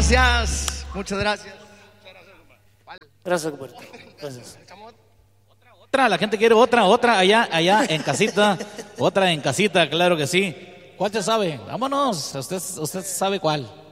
gracias. Muchas gracias. Gracias, Roberto. Gracias. Otra, la gente quiere otra allá en casita. Otra en casita, claro que sí. ¿Cuál se sabe? Vámonos, usted sabe cuál.